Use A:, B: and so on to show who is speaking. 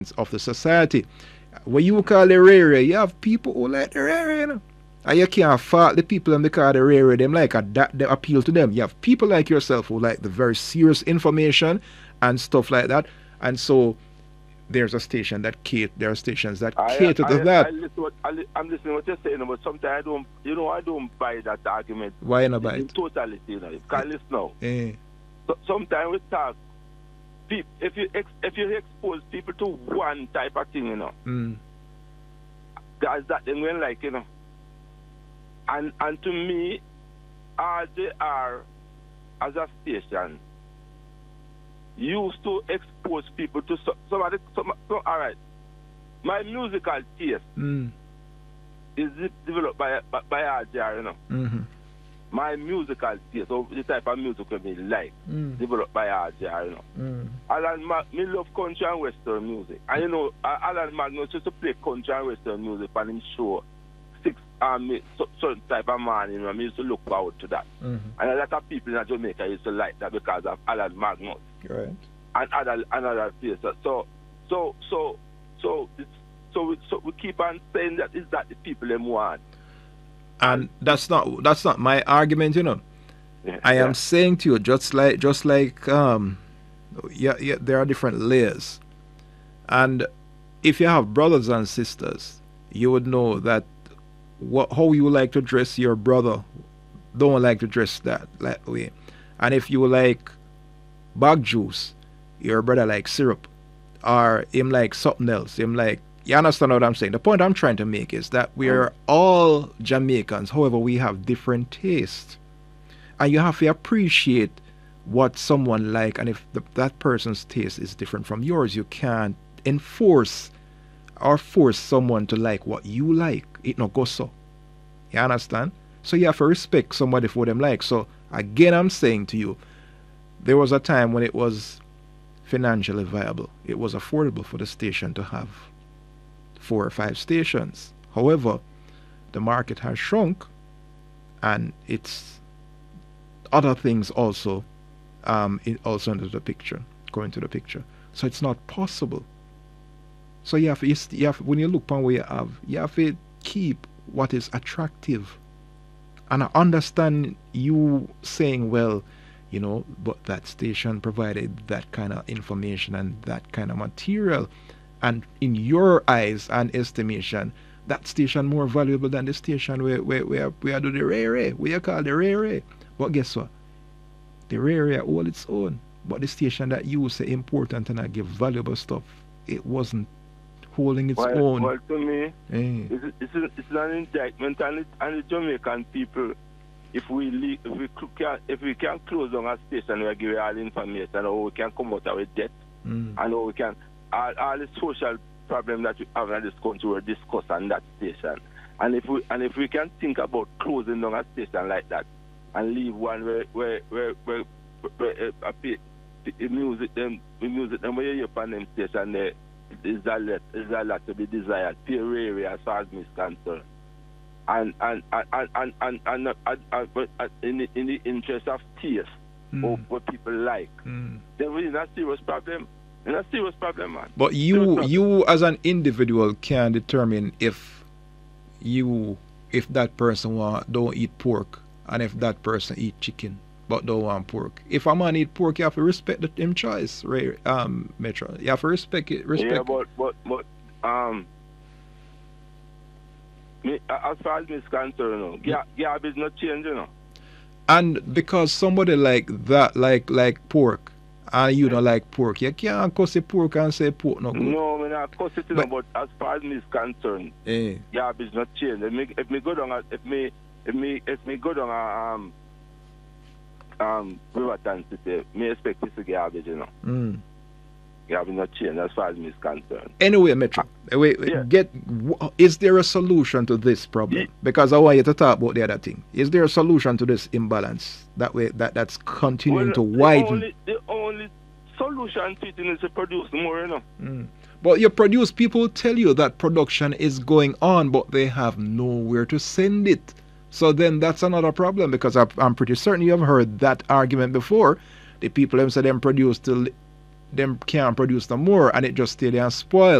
A: of the society. When you call the rare, you have people who like the rare, you know. And you can't fault the people and because the rare, them like a, that they appeal to them. You have people like yourself who like the very serious information and stuff like that. And so there's a station that there are stations that cater to
B: I
A: that.
B: listen what I'm listening what you're saying, but sometimes I don't, I don't buy that argument
A: Why not buy
B: in
A: it?
B: totality. Because listen now,
A: Eh.
B: so, sometimes we talk. If you expose people to one type of thing,
A: Mm.
B: guys that they will like, and to me, RJR as a station used to expose people to somebody. All right, my musical taste
A: Mm.
B: is developed by RJR,
A: Mm-hmm.
B: My musical taste, so the type of music we like, developed by RJR, Alan me love country and western music. And Alan Magnus used to play country and western music on his show. Certain type of man, I used to look forward to that.
A: Mm-hmm.
B: And a lot of people in Jamaica used to like that because of Alan Magnus.
A: Right.
B: And other places. So we keep on saying that is that the people them want.
A: And that's not my argument, you know.
B: Yeah,
A: I am saying to you, just like yeah, there are different layers. And if you have brothers and sisters, you would know that how you like to dress, your brother don't like to dress that way. And if you like bag juice, your brother like syrup, or him like something else. Him like, you understand what I'm saying? The point I'm trying to make is that we are all Jamaicans. However, we have different tastes, and you have to appreciate what someone like. And if that person's taste is different from yours, you can't enforce or force someone to like what you like. It not go so. You understand? So you have to respect somebody for them like. So again, I'm saying to you, there was a time when it was financially viable. It was affordable for the station to have 4 or 5 stations. However, the market has shrunk, and it's other things also also into the picture, go into the picture. So it's not possible. So you have when you look upon what you have to keep what is attractive. And I understand you saying, well, but that station provided that kind of information and that kind of material. And in your eyes and estimation, that station more valuable than the station where we do the rare, we call the rare. But guess what? The rare all its own. But the station that you say important and I give valuable stuff, it wasn't holding its own.
B: Well, to me, it's an indictment on the Jamaican people. If we can close down a station, we give all information, or we can come out with debt, and how we can all the social problems that we have in this country we discuss on that station. And if we can think about closing down a station like that and leave one where the music them where you hear on them station there is a lot to be desired, pure area as far as me is concerned. And in the interest of taste, of what people like, then we're in a serious problem. Man.
A: But you as an individual can determine if that person don't eat pork, and if that person eat chicken but don't want pork. If a man eat pork, you have to respect him choice, right? Metro. You have to respect it.
B: Yeah, but as far as me concerned, gab is not changing,
A: And because somebody like that, like pork, and you don't like pork, you can't cuss the pork and say pork no good.
B: No, I mean, I cuss it, but as far as me is concerned, gab is not changing. If me go down, if me go down Riverton City, me expect to see garbage, Garbage not changed as far as me is concerned.
A: Anyway, Metro, is there a solution to this problem? Because I want you to talk about the other thing. Is there a solution to this imbalance that's continuing to widen?
B: The only solution to it is to produce more,
A: But you produce, people tell you that production is going on, but they have nowhere to send it. So then that's another problem, because I'm pretty certain you have heard that argument before. The people them say them produce till them can't produce no more and it just stay there and spoil.